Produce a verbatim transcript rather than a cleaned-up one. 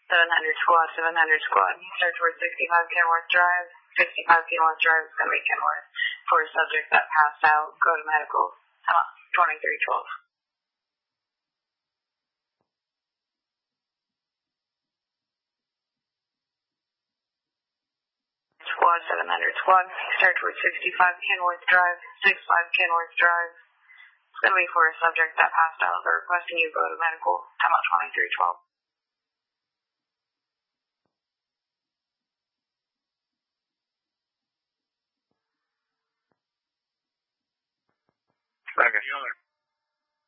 seven hundred squad, seven hundred squad. Start towards sixty-five Kenworth Drive. sixty-five Kenworth Drive is going to be Kenworth. For a subject that passed out, go to medical. Come on, twenty-three twelve. Squad, seven hundred squad. Start towards sixty-five Kenworth Drive. sixty-five Kenworth Drive. It's going to be for a subject that passed out. They're requesting you go to medical. Come on, twenty-three twelve. Second.